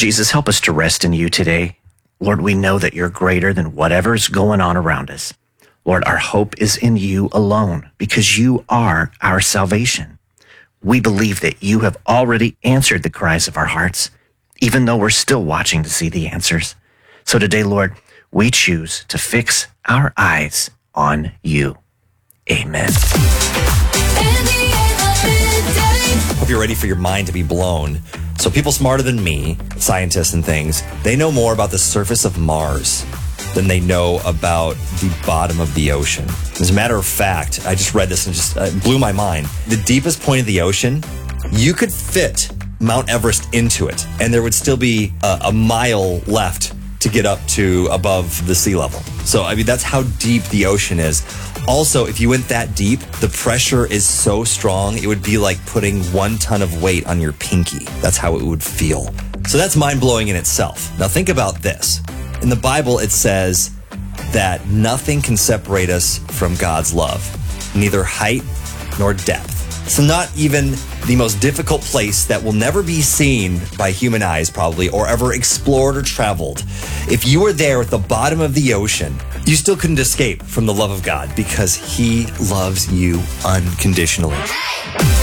Jesus, help us to rest in you today. Lord, we know that you're greater than whatever's going on around us. Lord, our hope is in you alone because you are our salvation. We believe that you have already answered the cries of our hearts, even though we're still watching to see the answers. So today, Lord, we choose to fix our eyes on you. Amen. Hope you're ready for your mind to be blown. So people smarter than me, scientists and things, they know more about the surface of Mars than they know about the bottom of the ocean. As a matter of fact, I just read this and just blew my mind. The deepest point of the ocean, you could fit Mount Everest into it, and there would still be a mile left to get up to above the sea level. So, I mean, that's how deep the ocean is. Also, if you went that deep, the pressure is so strong, it would be like putting 1 ton of weight on your pinky. That's how it would feel. So that's mind-blowing in itself. Now think about this. In the Bible, it says that nothing can separate us from God's love, neither height nor depth. So not even the most difficult place that will never be seen by human eyes probably, or ever explored or traveled. If you were there at the bottom of the ocean, you still couldn't escape from the love of God because he loves you unconditionally.